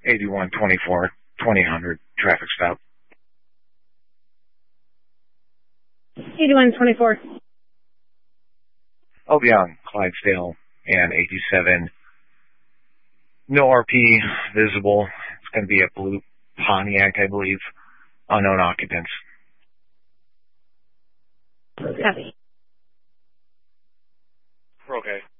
8124 2000 traffic stop. 8124. I'll be on Clydesdale and 87. No RP visible. It's going to be a blue Pontiac, I believe. Unknown occupants. Copy. Okay.